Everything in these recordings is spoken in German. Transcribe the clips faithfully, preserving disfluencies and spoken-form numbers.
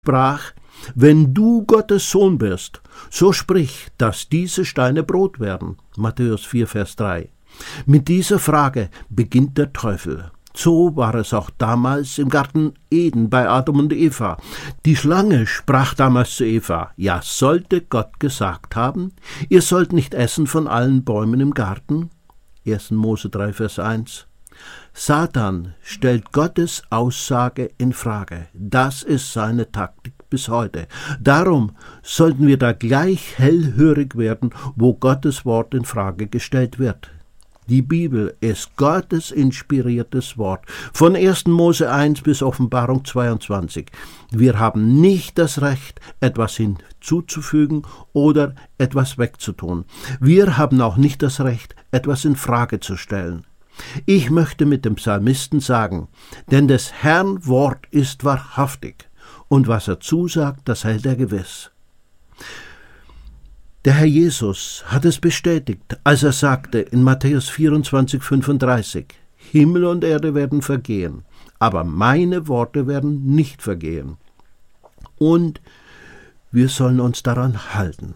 sprach: Wenn du Gottes Sohn bist, so sprich, dass diese Steine Brot werden. Matthäus vier, Vers drei. Mit dieser Frage beginnt der Teufel. So war es auch damals im Garten Eden bei Adam und Eva. Die Schlange sprach damals zu Eva: Ja, sollte Gott gesagt haben, ihr sollt nicht essen von allen Bäumen im Garten? erster Mose drei, Vers eins. Satan stellt Gottes Aussage in Frage. Das ist seine Taktik bis heute. Darum sollten wir da gleich hellhörig werden, wo Gottes Wort in Frage gestellt wird. Die Bibel ist Gottes inspiriertes Wort, von erster Mose eins bis Offenbarung zweiundzwanzig. Wir haben nicht das Recht, etwas hinzuzufügen oder etwas wegzutun. Wir haben auch nicht das Recht, etwas in Frage zu stellen. Ich möchte mit dem Psalmisten sagen: Denn des Herrn Wort ist wahrhaftig, und was er zusagt, das hält er gewiss. Der Herr Jesus hat es bestätigt, als er sagte in Matthäus vierundzwanzig, fünfunddreißig: Himmel und Erde werden vergehen, aber meine Worte werden nicht vergehen. Und wir sollen uns daran halten.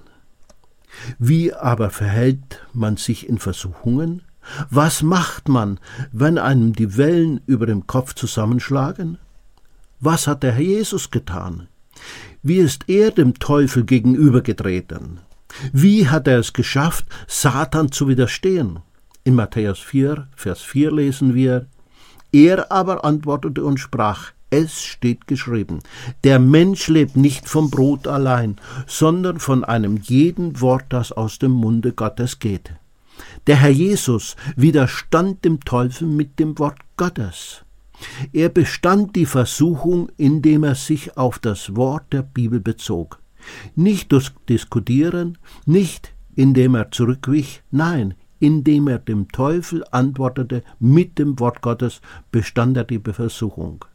Wie aber verhält man sich in Versuchungen? Was macht man, wenn einem die Wellen über dem Kopf zusammenschlagen? Was hat der Herr Jesus getan? Wie ist er dem Teufel gegenübergetreten? Wie hat er es geschafft, Satan zu widerstehen? In Matthäus vier, Vers vier lesen wir: Er aber antwortete und sprach: Es steht geschrieben, der Mensch lebt nicht vom Brot allein, sondern von einem jeden Wort, das aus dem Munde Gottes geht. Der Herr Jesus widerstand dem Teufel mit dem Wort Gottes. Er bestand die Versuchung, indem er sich auf das Wort der Bibel bezog. Nicht durch Diskutieren, nicht indem er zurückwich, nein, indem er dem Teufel antwortete mit dem Wort Gottes, bestand er die Versuchung.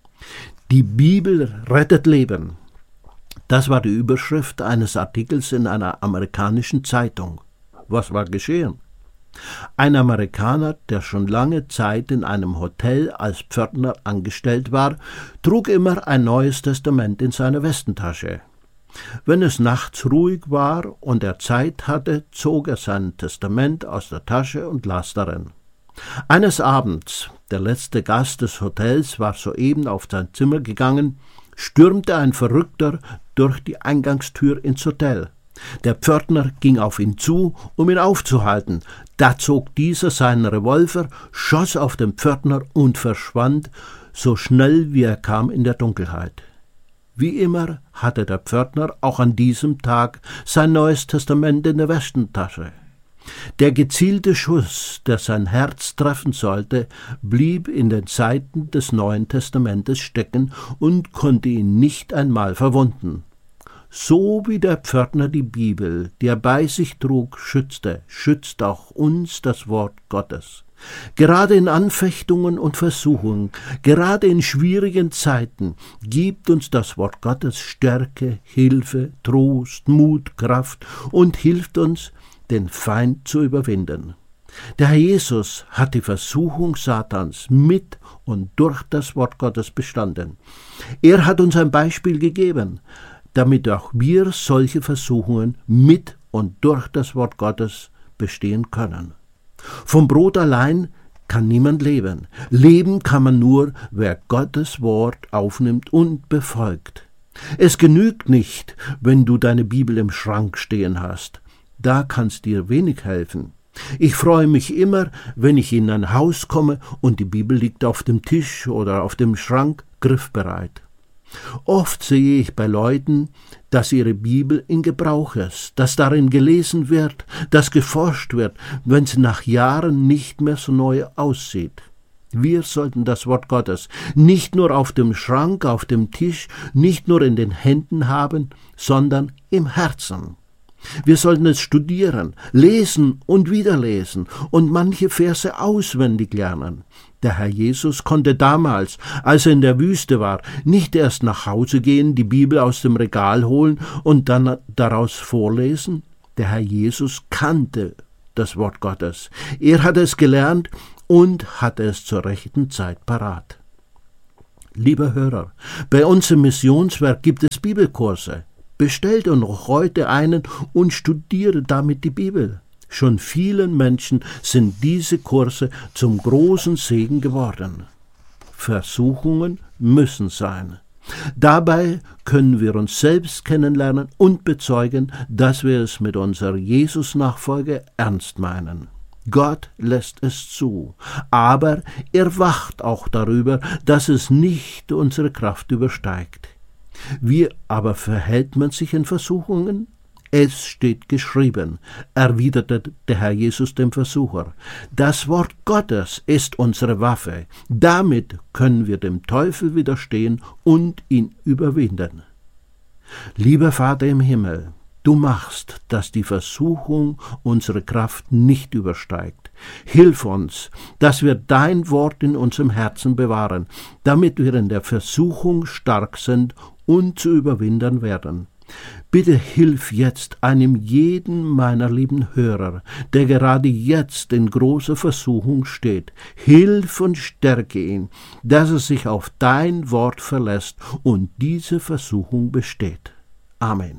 Die Bibel rettet Leben. Das war die Überschrift eines Artikels in einer amerikanischen Zeitung. Was war geschehen? Ein Amerikaner, der schon lange Zeit in einem Hotel als Pförtner angestellt war, trug immer ein Neues Testament in seiner Westentasche. Wenn es nachts ruhig war und er Zeit hatte, zog er sein Testament aus der Tasche und las darin. Eines Abends, der letzte Gast des Hotels war soeben auf sein Zimmer gegangen, stürmte ein Verrückter durch die Eingangstür ins Hotel. Der Pförtner ging auf ihn zu, um ihn aufzuhalten. Da zog dieser seinen Revolver, schoss auf den Pförtner und verschwand, so schnell wie er kam, in der Dunkelheit. Wie immer hatte der Pförtner auch an diesem Tag sein Neues Testament in der Westentasche. Der gezielte Schuss, der sein Herz treffen sollte, blieb in den Seiten des Neuen Testamentes stecken und konnte ihn nicht einmal verwunden. So wie der Pförtner die Bibel, die er bei sich trug, schützte, schützt auch uns das Wort Gottes. Gerade in Anfechtungen und Versuchungen, gerade in schwierigen Zeiten gibt uns das Wort Gottes Stärke, Hilfe, Trost, Mut, Kraft und hilft uns, den Feind zu überwinden. Der Herr Jesus hat die Versuchung Satans mit und durch das Wort Gottes bestanden. Er hat uns ein Beispiel gegeben, damit auch wir solche Versuchungen mit und durch das Wort Gottes bestehen können. Vom Brot allein kann niemand leben. Leben kann man nur, wer Gottes Wort aufnimmt und befolgt. Es genügt nicht, wenn du deine Bibel im Schrank stehen hast. Da kann's dir wenig helfen. Ich freue mich immer, wenn ich in ein Haus komme und die Bibel liegt auf dem Tisch oder auf dem Schrank griffbereit. Oft sehe ich bei Leuten, dass ihre Bibel in Gebrauch ist, dass darin gelesen wird, dass geforscht wird, wenn sie nach Jahren nicht mehr so neu aussieht. Wir sollten das Wort Gottes nicht nur auf dem Schrank, auf dem Tisch, nicht nur in den Händen haben, sondern im Herzen. Wir sollten es studieren, lesen und wieder lesen und manche Verse auswendig lernen. Der Herr Jesus konnte damals, als er in der Wüste war, nicht erst nach Hause gehen, die Bibel aus dem Regal holen und dann daraus vorlesen. Der Herr Jesus kannte das Wort Gottes. Er hatte es gelernt und hatte es zur rechten Zeit parat. Lieber Hörer, bei uns im Missionswerk gibt es Bibelkurse. Bestell dir noch heute einen und studiere damit die Bibel. Schon vielen Menschen sind diese Kurse zum großen Segen geworden. Versuchungen müssen sein. Dabei können wir uns selbst kennenlernen und bezeugen, dass wir es mit unserer Jesus-Nachfolge ernst meinen. Gott lässt es zu, aber er wacht auch darüber, dass es nicht unsere Kraft übersteigt. Wie aber verhält man sich in Versuchungen? Es steht geschrieben, erwiderte der Herr Jesus dem Versucher. Das Wort Gottes ist unsere Waffe. Damit können wir dem Teufel widerstehen und ihn überwinden. Lieber Vater im Himmel, du machst, dass die Versuchung unsere Kraft nicht übersteigt. Hilf uns, dass wir dein Wort in unserem Herzen bewahren, damit wir in der Versuchung stark sind und zu überwinden werden. Bitte hilf jetzt einem jeden meiner lieben Hörer, der gerade jetzt in großer Versuchung steht. Hilf und stärke ihn, dass er sich auf dein Wort verlässt und diese Versuchung besteht. Amen.